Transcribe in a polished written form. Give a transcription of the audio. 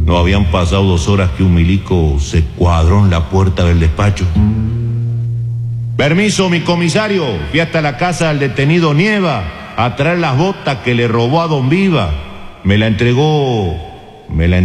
No habían pasado 2 horas que un milico se cuadró en la puerta del despacho. Permiso, mi comisario. Fui hasta la casa del detenido Nieva a traer las botas que le robó a don Viva. Me la entregó